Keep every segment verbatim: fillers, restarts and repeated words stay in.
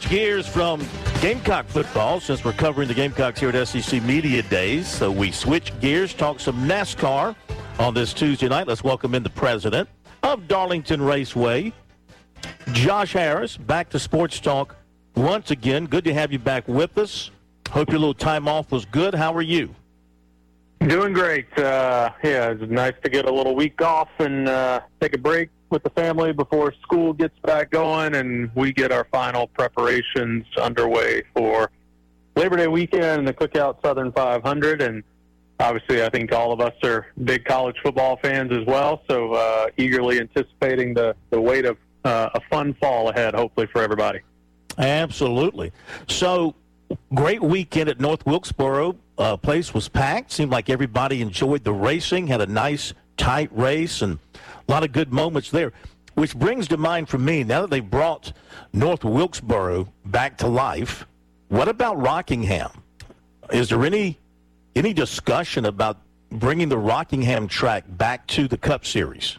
switch gears from Gamecock football since we're covering the Gamecocks here at S E C Media Days. So we switch gears, talk some NASCAR on this Tuesday night. Let's welcome in the president of Darlington Raceway, Josh Harris, back to Sports Talk once again. Good to have you back with us. Hope your little time off was good. How are you? Doing great. Uh, yeah, it's nice to get a little week off and uh, take a break with the family before school gets back going and we get our final preparations underway for Labor Day weekend and the Cookout Southern five hundred. And obviously, I think all of us are big college football fans as well, so uh, eagerly anticipating the, the wait of uh, a fun fall ahead, hopefully, for everybody. Absolutely. So, great weekend at North Wilkesboro. Uh, place was packed. Seemed like everybody enjoyed the racing, had a nice, tight race, and a lot of good moments there. Which brings to mind for me, now that they brought North Wilkesboro back to life, what about Rockingham? Is there any any discussion about bringing the Rockingham track back to the Cup Series?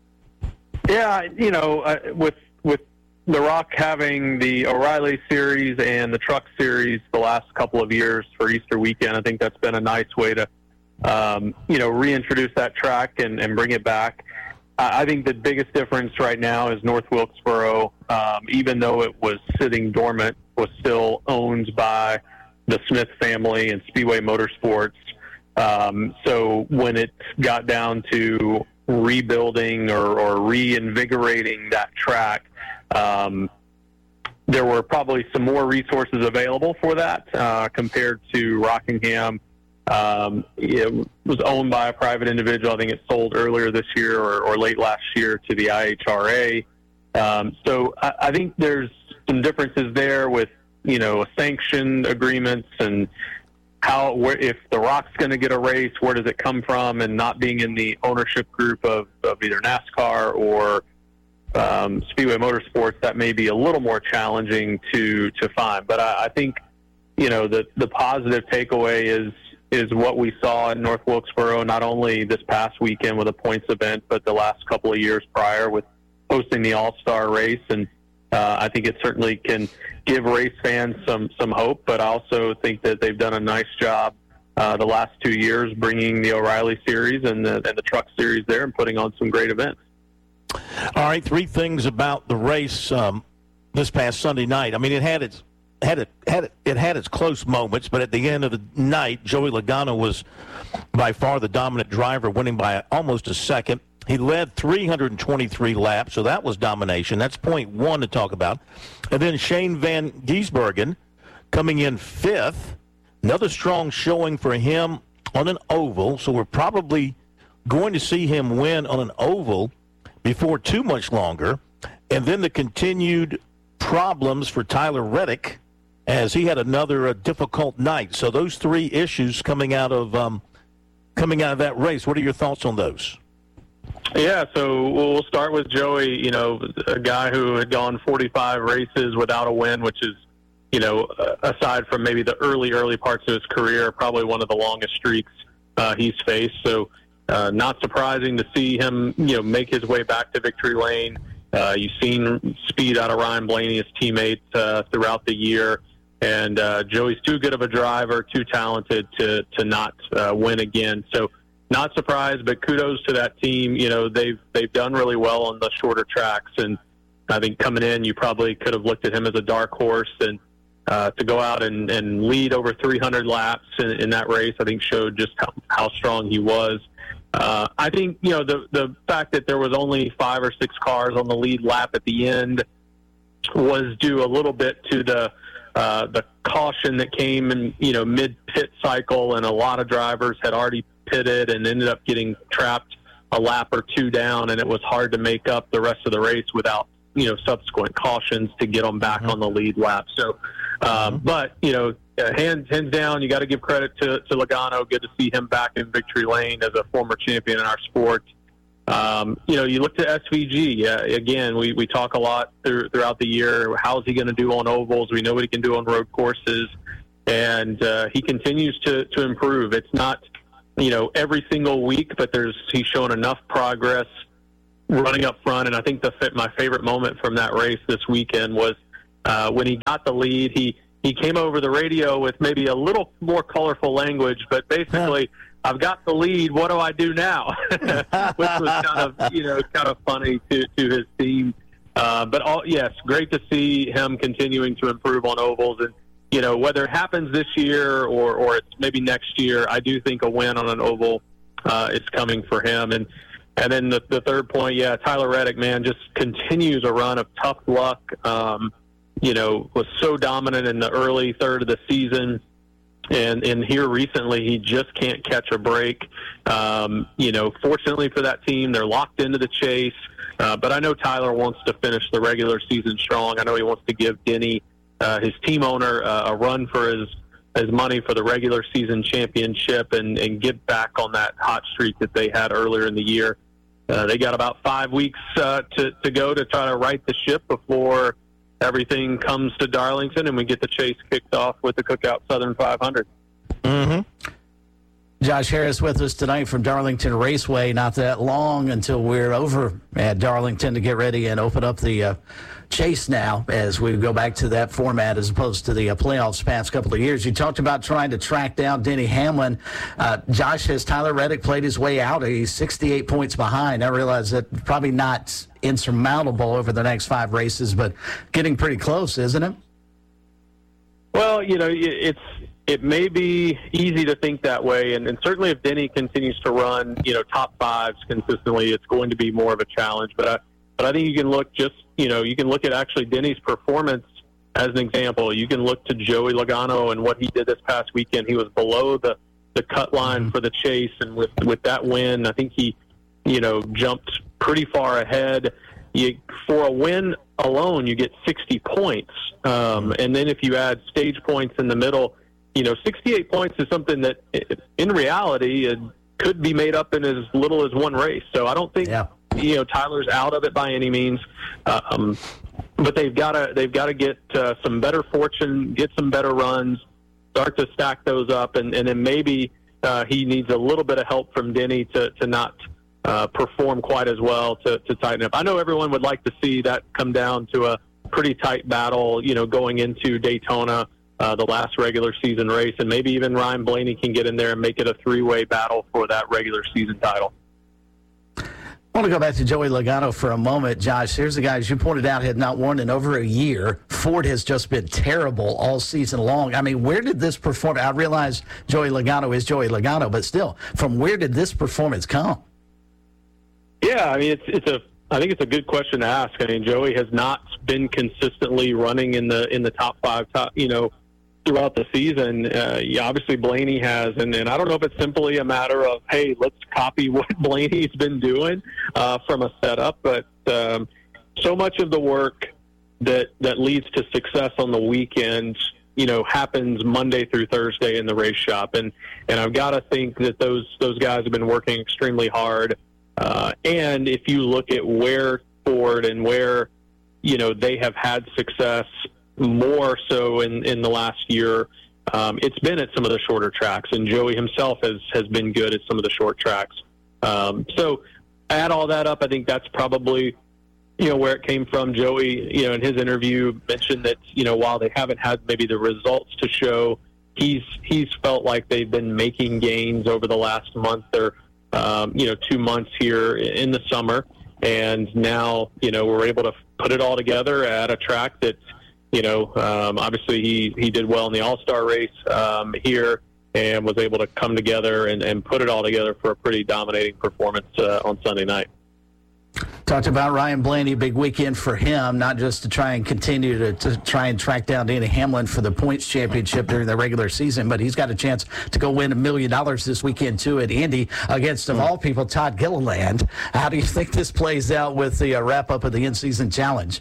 Yeah, you know, uh, with with the Rock having the O'Reilly Series and the Truck Series the last couple of years for Easter weekend, I think that's been a nice way to, um, you know, reintroduce that track and, and bring it back. Uh, I think the biggest difference right now is North Wilkesboro, um, even though it was sitting dormant, was still owned by the Smith family and Speedway Motorsports. Um, so when it got down to rebuilding or, or reinvigorating that track, Um, there were probably some more resources available for that uh, compared to Rockingham. Um, it was owned by a private individual. I think it sold earlier this year or, or late last year to the I H R A. Um, so I, I think there's some differences there with, you know, sanctioned agreements and how, where, if the Rock's going to get a race, where does it come from, and not being in the ownership group of, of either NASCAR or Um, Speedway Motorsports, that may be a little more challenging to to find. But I, I think, you know, the the positive takeaway is is what we saw in North Wilkesboro, not only this past weekend with a points event, but the last couple of years prior with hosting the All-Star race. And uh, I think it certainly can give race fans some some hope. But I also think that they've done a nice job uh, the last two years bringing the O'Reilly Series and the and the Truck Series there and putting on some great events. All right, three things about the race um, this past Sunday night. I mean, it had its had it had it, it had its close moments, but at the end of the night, Joey Logano was by far the dominant driver, winning by almost a second. He led three hundred twenty-three laps, so that was domination. That's point one to talk about. And then Shane Van Gisbergen coming in fifth. Another strong showing for him on an oval, so we're probably going to see him win on an oval before too much longer. And then the continued problems for Tyler Reddick as he had another uh, difficult night. So those three issues coming out of um, coming out of that race. What are your thoughts on those? Yeah, so we'll start with Joey, you know, a guy who had gone forty-five races without a win, which is, you know, aside from maybe the early, early parts of his career, probably one of the longest streaks uh, he's faced. So Uh, not surprising to see him, you know, make his way back to victory lane. Uh, you've seen speed out of Ryan Blaney, his teammate, uh, throughout the year. And uh, Joey's too good of a driver, too talented to to not uh, win again. So not surprised, but kudos to that team. You know, they've they've done really well on the shorter tracks. And I think coming in, you probably could have looked at him as a dark horse. And uh, to go out and, and lead over three hundred laps in, in that race, I think showed just how, how strong he was. Uh, I think, you know, the the fact that there was only five or six cars on the lead lap at the end was due a little bit to the uh, the caution that came in, you know, mid-pit cycle, and a lot of drivers had already pitted and ended up getting trapped a lap or two down, and it was hard to make up the rest of the race without, you know, subsequent cautions to get them back mm-hmm. on the lead lap. So, um, mm-hmm. but, you know, Uh, hands hands down, you got to give credit to, to Logano. Good to see him back in victory lane as a former champion in our sport. Um, you know, you look to S V G. Uh, again, we, we talk a lot through, throughout the year. How's he going to do on ovals? We know what he can do on road courses. And uh, he continues to, to improve. It's not, you know, every single week, but there's he's shown enough progress running up front. And I think the my favorite moment from that race this weekend was uh, when he got the lead, he, he came over the radio with maybe a little more colorful language, but basically, I've got the lead. What do I do now? Which was kind of, you know, kind of funny to, to his team. Uh, but all, yes, great to see him continuing to improve on ovals. And, you know, whether it happens this year or, or it's maybe next year, I do think a win on an oval uh, is coming for him. And, and then the, the third point, yeah, Tyler Reddick, man, just continues a run of tough luck. Um, you know, was so dominant in the early third of the season. And, and here recently, he just can't catch a break. Um, you know, fortunately for that team, they're locked into the chase. Uh, but I know Tyler wants to finish the regular season strong. I know he wants to give Denny, uh, his team owner, uh, a run for his, his money for the regular season championship and, and get back on that hot streak that they had earlier in the year. Uh, they got about five weeks uh, to, to go to try to right the ship before everything comes to Darlington, and we get the chase kicked off with the Cookout Southern five hundred. Mm-hmm. Josh Harris with us tonight from Darlington Raceway. Not that long until we're over at Darlington to get ready and open up the uh, chase now as we go back to that format as opposed to the uh, playoffs past couple of years. You talked about trying to track down Denny Hamlin. Uh, Josh, has Tyler Reddick played his way out? He's sixty-eight points behind. I realize that probably not insurmountable over the next five races, but getting pretty close, isn't it? Well, you know, it's it may be easy to think that way, and, and certainly if Denny continues to run, you know, top fives consistently, it's going to be more of a challenge. But I, but I think you can look just, you know, you can look at actually Denny's performance as an example. You can look to Joey Logano and what he did this past weekend. He was below the, the cut line mm-hmm. for the chase, and with with that win, I think he, you know, jumped pretty far ahead. You, for a win alone, you get sixty points. Um, and then if you add stage points in the middle, you know, sixty-eight points is something that in reality it could be made up in as little as one race. So I don't think, yeah. you know, Tyler's out of it by any means. Um, but they've got to, they've got to get uh, some better fortune, get some better runs, start to stack those up. And, and then maybe uh, he needs a little bit of help from Denny to, to not, Uh, perform quite as well to, to tighten up. I know everyone would like to see that come down to a pretty tight battle, you know, going into Daytona, uh, the last regular season race, and maybe even Ryan Blaney can get in there and make it a three-way battle for that regular season title. I want to go back to Joey Logano for a moment. Josh, here's the guy, as you pointed out, had not won in over a year. Ford has just been terrible all season long. I mean, where did this perform? I realize Joey Logano is Joey Logano, but still, from where did this performance come? Yeah, I mean, it's it's a. I think it's a good question to ask. I mean, Joey has not been consistently running in the in the top five, top you know, throughout the season. Uh, yeah, obviously Blaney has, and, and I don't know if it's simply a matter of, hey, let's copy what Blaney's been doing uh, from a setup, but um, so much of the work that that leads to success on the weekend, you know, happens Monday through Thursday in the race shop, and and I've got to think that those those guys have been working extremely hard. Uh, and if you look at where Ford and where, you know, they have had success more so in, in the last year, um, it's been at some of the shorter tracks. And Joey himself has, has been good at some of the short tracks. Um, so add all that up, I think that's probably, you know, where it came from. Joey, you know, in his interview mentioned that, you know, while they haven't had maybe the results to show, he's he's felt like they've been making gains over the last month or Um, you know, two months here in the summer. And now, you know, we're able to put it all together at a track that, you know, um, obviously he, he did well in the All-Star race um, here and was able to come together and, and put it all together for a pretty dominating performance uh, on Sunday night. Talked about Ryan Blaney, big weekend for him, not just to try and continue to, to try and track down Denny Hamlin for the points championship during the regular season, but he's got a chance to go win a million dollars this weekend, too, at Indy against, of all people, Todd Gilliland. How do you think this plays out with the uh, wrap-up of the in-season challenge?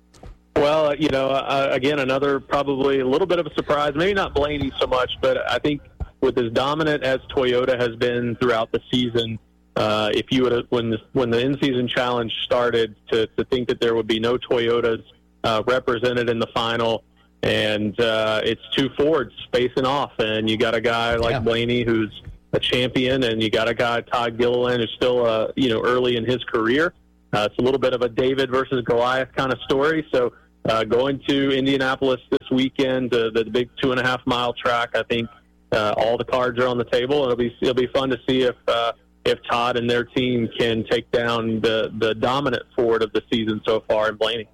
Well, you know, uh, again, another probably a little bit of a surprise. Maybe not Blaney so much, but I think with as dominant as Toyota has been throughout the season, Uh, if you would have, when the, when the in-season challenge started, to, to think that there would be no Toyotas uh, represented in the final, and uh, it's two Fords facing off, and you got a guy like yeah. Blaney who's a champion, and you got a guy, Todd Gilliland, who's still uh, you know early in his career. Uh, it's a little bit of a David versus Goliath kind of story. So uh, going to Indianapolis this weekend, uh, the, the big two and a half mile track. I think uh, all the cards are on the table. It'll be it'll be fun to see if uh, if Todd and their team can take down the the dominant Ford of the season so far in Blaney.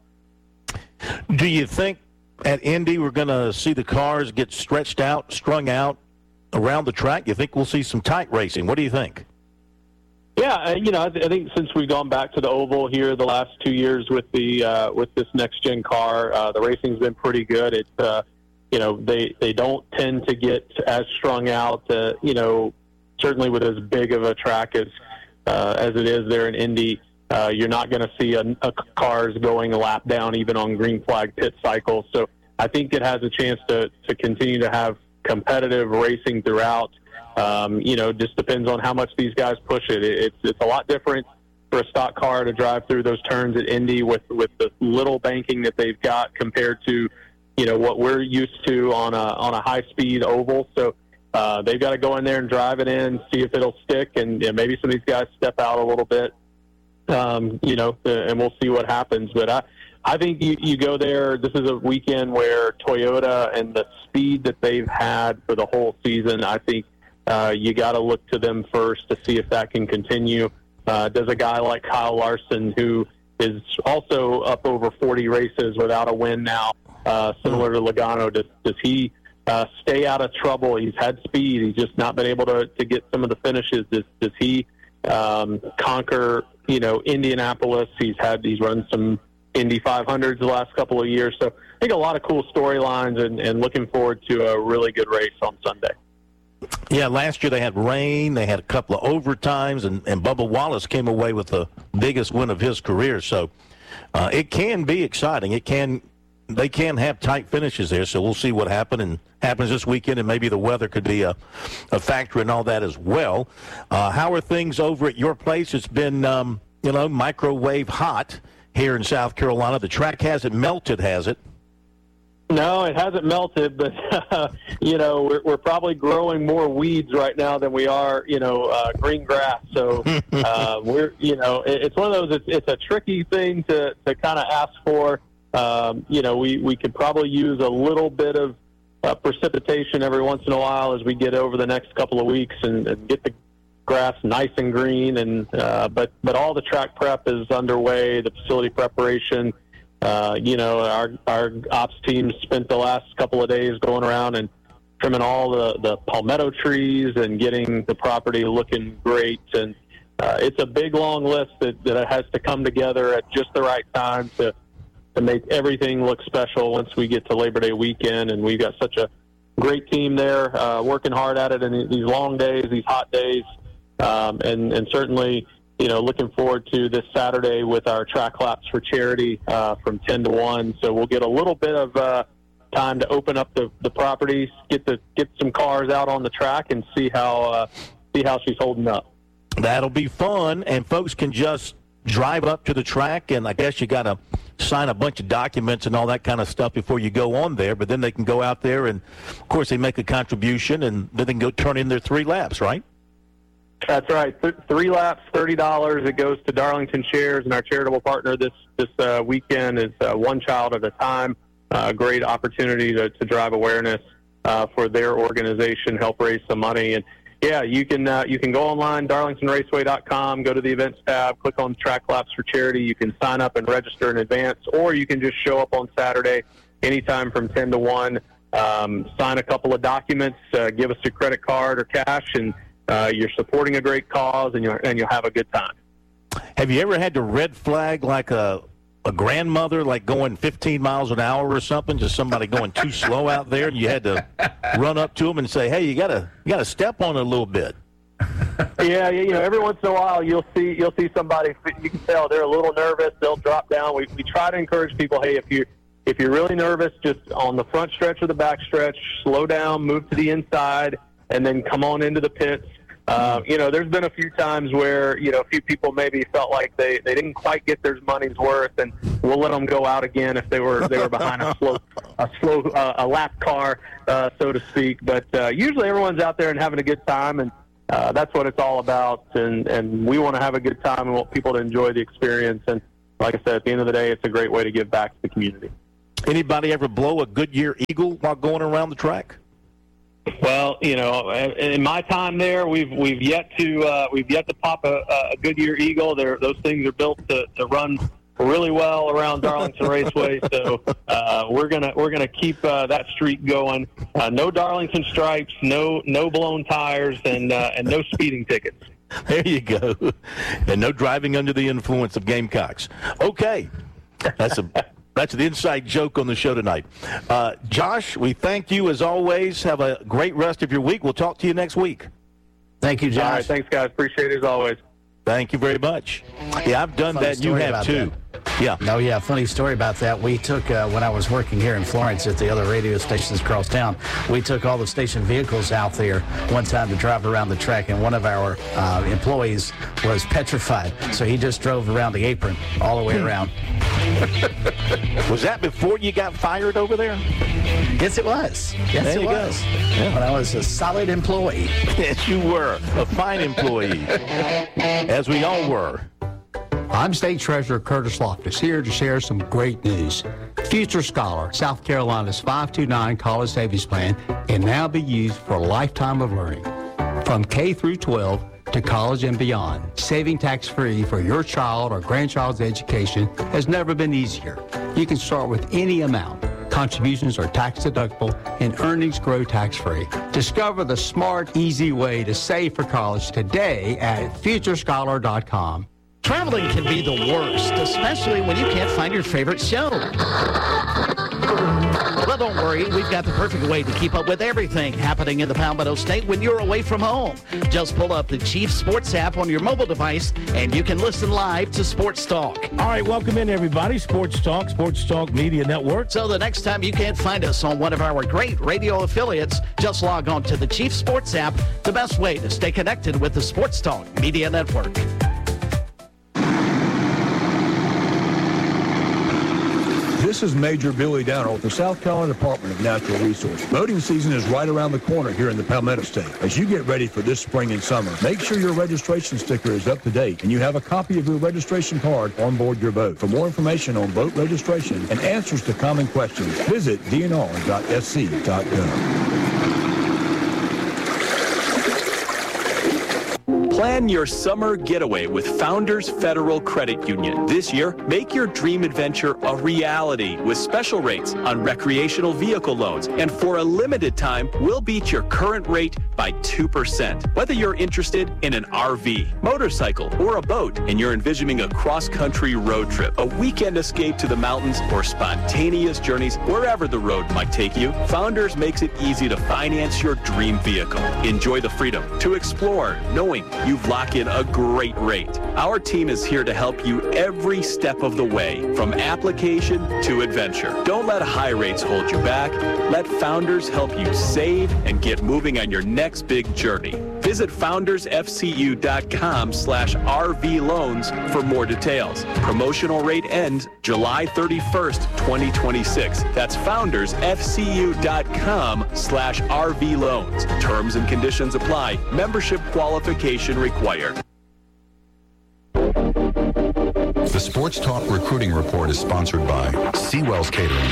Do you think at Indy we're going to see the cars get stretched out, strung out around the track? You think we'll see some tight racing? What do you think? Yeah, you know, I, th- I think since we've gone back to the oval here the last two years with the uh, with this next gen car, uh, the racing's been pretty good. It's uh, you know they they don't tend to get as strung out. Uh, you know, certainly with as big of a track as uh, as it is there in Indy, uh, you're not going to see a, a cars going a lap down even on green flag pit cycles. So I think it has a chance to to continue to have competitive racing throughout. Um, you know, just depends on how much these guys push it. It's it's a lot different for a stock car to drive through those turns at Indy with with the little banking that they've got compared to, you know, what we're used to on a on a high speed oval. So uh, they've got to go in there and drive it in, see if it'll stick, and, and maybe some of these guys step out a little bit. Um, you know, and we'll see what happens. But I I think you, you go there. This is a weekend where Toyota and the speed that they've had for the whole season, I think. Uh, you got to look to them first to see if that can continue. Uh, does a guy like Kyle Larson, who is also up over forty races without a win now, uh, similar to Logano, does, does he uh, stay out of trouble? He's had speed. He's just not been able to, to get some of the finishes. Does, does he um, conquer, you know, Indianapolis? He's had he's run some Indy five hundreds the last couple of years. So I think a lot of cool storylines, and, and looking forward to a really good race on Sunday. Yeah, last year they had rain, they had a couple of overtimes, and, and Bubba Wallace came away with the biggest win of his career. So uh, it can be exciting. It can, they can have tight finishes there. So we'll see what happen and happens this weekend, and maybe the weather could be a, a factor in all that as well. Uh, how are things over at your place? It's been um, you know microwave hot here in South Carolina. The track hasn't melted, has it? No, it hasn't melted, but, uh, you know, we're, we're probably growing more weeds right now than we are, you know, uh, green grass. So uh, we're, you know, it, it's one of those, it's, it's a tricky thing to, to kind of ask for. Um, you know, we, we could probably use a little bit of uh, precipitation every once in a while as we get over the next couple of weeks and, and get the grass nice and green. And uh, but, but all the track prep is underway, the facility preparation. Uh, you know, our our ops team spent the last couple of days going around and trimming all the, the palmetto trees and getting the property looking great. And uh, it's a big, long list that, that has to come together at just the right time to, to make everything look special once we get to Labor Day weekend. And we've got such a great team there uh, working hard at it in these long days, these hot days. Um, and, and certainly... You know, looking forward to this Saturday with our track laps for charity uh, from ten to one. So we'll get a little bit of uh, time to open up the, the properties, get the get some cars out on the track, and see how uh, see how she's holding up. That'll be fun, and folks can just drive up to the track, and I guess you got to sign a bunch of documents and all that kind of stuff before you go on there. But then they can go out there, and of course they make a contribution, and then they can go turn in their three laps, right? That's right. Th- three laps, thirty dollars. It goes to Darlington Shares, and our charitable partner this this uh, weekend is uh, One Child at a Time. A uh, great opportunity to, to drive awareness uh, for their organization, help raise some money. And yeah, you can uh, you can go online, darlington raceway dot com, go to the events tab, click on Track Laps for Charity. You can sign up and register in advance, or you can just show up on Saturday anytime from ten to one, um, sign a couple of documents, uh, give us your credit card or cash, and Uh, you're supporting a great cause, and you're and you'll have a good time. Have you ever had to red flag like a a grandmother, like going fifteen miles an hour or something, just somebody going too slow out there, and you had to run up to them and say, "Hey, you gotta you gotta step on it a little bit"? Yeah, you know, every once in a while you'll see you'll see somebody. You can tell they're a little nervous. They'll drop down. We we try to encourage people. Hey, if you if you're really nervous, just on the front stretch or the back stretch, slow down, move to the inside, and then come on into the pits. Uh, you know, there's been a few times where, you know, a few people maybe felt like they, they didn't quite get their money's worth, and we'll let them go out again if they were they were behind a slow a slow uh, a lap car, uh, so to speak. But uh, usually everyone's out there and having a good time, and uh, that's what it's all about. And, and we want to have a good time and want people to enjoy the experience. And like I said, at the end of the day, it's a great way to give back to the community. Anybody ever blow a Goodyear Eagle while going around the track? Well, you know, in my time there, we've we've yet to uh, we've yet to pop a, a Goodyear Eagle. They're, those things are built to, to run really well around Darlington Raceway, so uh, we're gonna we're gonna keep uh, that streak going. Uh, no Darlington stripes, no no blown tires, and uh, and no speeding tickets. There you go, and no driving under the influence of Gamecocks. Okay, that's a. That's the inside joke on the show tonight. Uh, Josh, we thank you as always. Have a great rest of your week. We'll talk to you next week. Thank you, Josh. All right, thanks, guys. Appreciate it as always. Thank you very much. Yeah, I've done that. You have too. Yeah. No, yeah, funny story about that. We took, uh, when I was working here in Florence at the other radio stations across town, we took all the station vehicles out there one time to drive around the track, and one of our uh, employees was petrified, so he just drove around the apron all the way around. Was that before you got fired over there? Yes, it was. Yes, there it you was. Go. Yeah. When I was a solid employee. Yes, you were. A fine employee. As we all were. I'm State Treasurer Curtis Loftus, here to share some great news. Future Scholar, South Carolina's five two nine college savings plan, can now be used for a lifetime of learning. From K through twelve to college and beyond, saving tax-free for your child or grandchild's education has never been easier. You can start with any amount. Contributions are tax-deductible and earnings grow tax-free. Discover the smart, easy way to save for college today at future scholar dot com. Traveling can be the worst, especially when you can't find your favorite show. Well, don't worry. We've got the perfect way to keep up with everything happening in the Palmetto State when you're away from home. Just pull up the Chief Sports app on your mobile device, and you can listen live to Sports Talk. All right, welcome in, everybody. Sports Talk, Sports Talk Media Network. So the next time you can't find us on one of our great radio affiliates, just log on to the Chief Sports app, the best way to stay connected with the Sports Talk Media Network. This is Major Billy Downer with the South Carolina Department of Natural Resources. Boating season is right around the corner here in the Palmetto State. As you get ready for this spring and summer, make sure your registration sticker is up to date and you have a copy of your registration card on board your boat. For more information on boat registration and answers to common questions, visit d n r dot s c dot gov. Plan your summer getaway with Founders Federal Credit Union. This year, make your dream adventure a reality with special rates on recreational vehicle loans. And for a limited time, we'll beat your current rate by two percent. Whether you're interested in an R V, motorcycle, or a boat, and you're envisioning a cross-country road trip, a weekend escape to the mountains, or spontaneous journeys wherever the road might take you, Founders makes it easy to finance your dream vehicle. Enjoy the freedom to explore, knowing you've locked in a great rate. Our team is here to help you every step of the way, from application to adventure. Don't let high rates hold you back. Let Founders help you save and get moving on your next big journey. Visit foundersfcu.com slash RV loans for more details. Promotional rate ends July thirty-first, twenty twenty-six. That's foundersfcu.com slash RV loans. Terms and conditions apply. Membership qualification required. The Sports Talk Recruiting Report is sponsored by Seawell's Catering.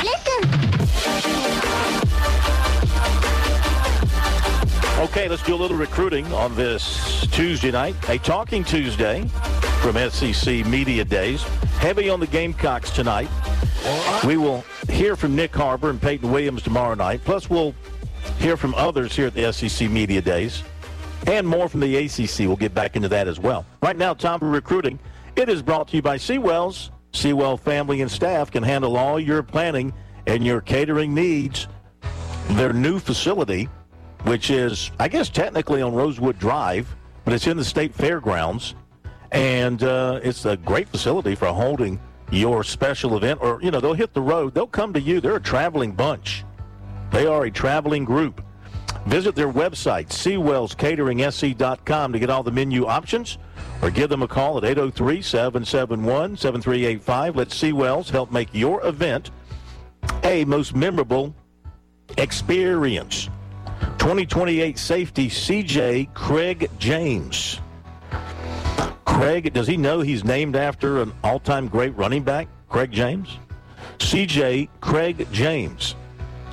Okay, let's do a little recruiting on this Tuesday night. A Talking Tuesday from S E C Media Days. Heavy on the Gamecocks tonight. We will hear from Nick Harbor and Peyton Williams tomorrow night. Plus, we'll hear from others here at the S E C Media Days. And more from the A C C. We'll get back into that as well. Right now, time for recruiting. It is brought to you by Seawells. Seawell family and staff can handle all your planning and your catering needs. Their new facility, which is, I guess, technically on Rosewood Drive, but it's in the state fairgrounds. And uh, it's a great facility for holding your special event. Or, you know, they'll hit the road. They'll come to you. They're a traveling bunch. They are a traveling group. Visit their website, seawells catering s c dot com, to get all the menu options, or give them a call at eight oh three, seven seven one, seven three eight five. Let Seawells help make your event a most memorable experience. twenty twenty-eight safety C J Craig James. Craig, does he know he's named after an all-time great running back, Craig James? C J Craig James.